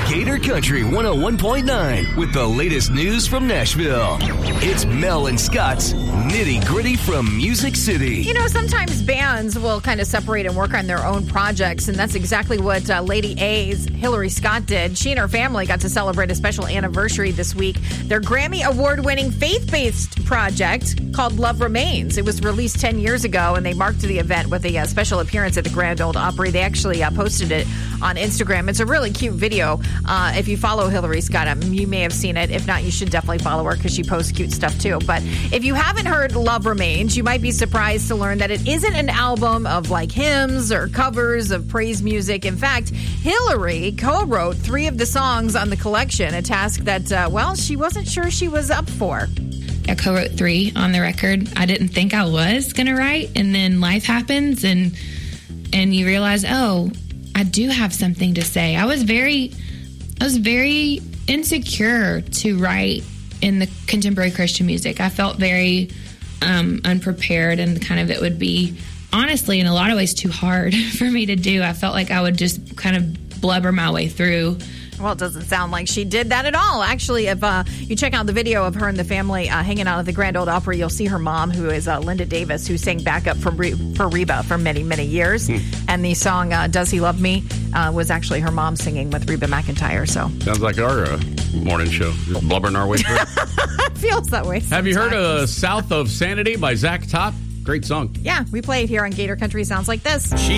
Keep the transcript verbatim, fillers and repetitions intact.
Gator Country one oh one point nine with the latest news from Nashville. It's Mel and Scott's Nitty Gritty from Music City. You know, sometimes bands will kind of separate and work on their own projects, and that's exactly what uh, Lady A's Hillary Scott did. She and her family got to celebrate a special anniversary this week. Their Grammy Award-winning faith-based project called Love Remains. It was released ten years ago, and they marked the event with a uh, special appearance at the Grand Ole Opry. They actually uh, posted it on Instagram. It's a really cute video. Uh, if you follow Hillary Scott, um, you may have seen it. If not, you should definitely follow her because she posts cute stuff too. But if you haven't heard Love Remains, you might be surprised to learn that it isn't an album of like hymns or covers of praise music. In fact, Hillary co-wrote three of the songs on the collection, a task that, uh, well, she wasn't sure she was up for. I co-wrote three on the record. I didn't think I was going to write, and then life happens, and and you realize, oh, I do have something to say. I was very, I was very insecure to write in the contemporary Christian music. I felt very um, unprepared, and kind of it would be, honestly, in a lot of ways, too hard for me to do. I felt like I would just kind of blubber my way through. Well, it doesn't sound like she did that at all. Actually, if uh, you check out the video of her and the family uh, hanging out at the Grand Ole Opry, you'll see her mom, who is uh, Linda Davis, who sang backup for, Re- for Reba for many, many years. Hmm. And the song uh, Does He Love Me uh, was actually her mom singing with Reba McEntire. So sounds like our uh, morning show. Just blubbering our way through. It feels that way sometimes. Have you heard of uh, South of Sanity by Zach Top? Great song. Yeah, we play it here on Gator Country. Sounds like this. She